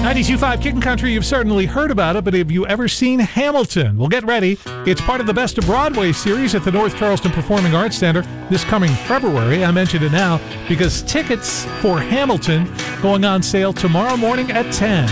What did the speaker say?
92.5 Kickin' Country, you've certainly heard about it, but have you ever seen Hamilton? Well, get ready. It's part of the Best of Broadway series at the North Charleston Performing Arts Center this coming February. I mentioned it now because tickets for Hamilton going on sale tomorrow morning at 10.